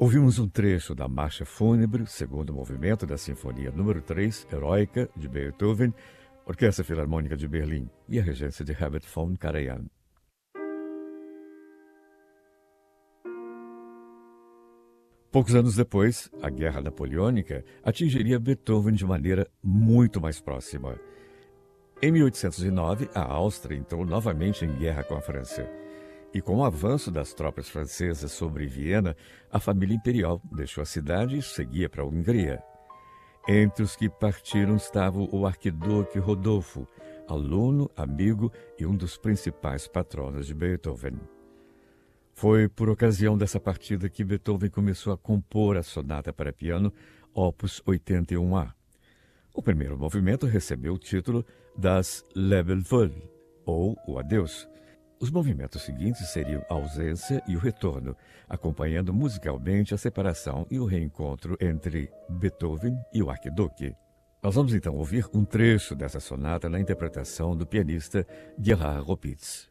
Ouvimos um trecho da Marcha Fúnebre, segundo movimento da Sinfonia número 3, Heroica, de Beethoven, Orquestra Filarmônica de Berlim e a regência de Herbert von Karajan. Poucos anos depois, a Guerra Napoleônica atingiria Beethoven de maneira muito mais próxima. Em 1809, a Áustria entrou novamente em guerra com a França. E com o avanço das tropas francesas sobre Viena, a família imperial deixou a cidade e seguia para a Hungria. Entre os que partiram estava o arquiduque Rodolfo, aluno, amigo e um dos principais patronos de Beethoven. Foi por ocasião dessa partida que Beethoven começou a compor a sonata para piano Opus 81A. O primeiro movimento recebeu o título das Lebewohl, ou o Adeus. Os movimentos seguintes seriam a ausência e o retorno, acompanhando musicalmente a separação e o reencontro entre Beethoven e o arquiduque. Nós vamos então ouvir um trecho dessa sonata na interpretação do pianista Gerhard Opitz.